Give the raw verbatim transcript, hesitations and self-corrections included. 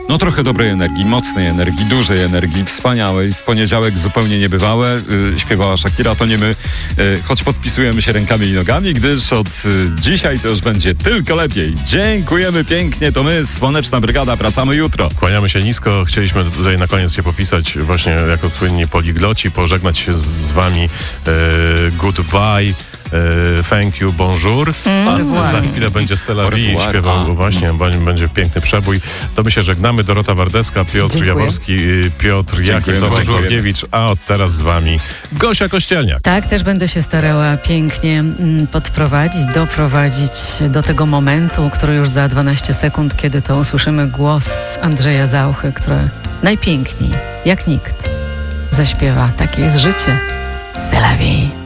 No trochę dobrej energii, mocnej energii, dużej energii, wspaniałej. W poniedziałek zupełnie niebywałe. Yy, śpiewała Shakira, to nie my. Yy, choć podpisujemy się rękami i nogami, gdyż od yy, dzisiaj to już będzie tylko lepiej. Dziękujemy pięknie, to my, Słoneczna Brygada, wracamy jutro. Kłaniamy się nisko. Chcieliśmy tutaj na koniec się popisać właśnie jako słynni poligloci, pożegnać się z, z wami. Yy, goodbye. Uh, thank you, bonjour. Mm, A za chwilę będzie Selawi śpiewał, właśnie, będzie piękny przebój. To my się żegnamy. Dorota Wardeska, Piotr Dziękuję. Jaworski, Piotr Jakiel, Tomasz Żurgiewicz, a od teraz z wami Gosia Kościelniak. Tak, też będę się starała pięknie mm, podprowadzić, doprowadzić do tego momentu, który już za dwanaście sekund, kiedy to usłyszymy głos Andrzeja Zauchy, który najpiękniej, jak nikt, zaśpiewa. Takie jest życie. C'est la vie.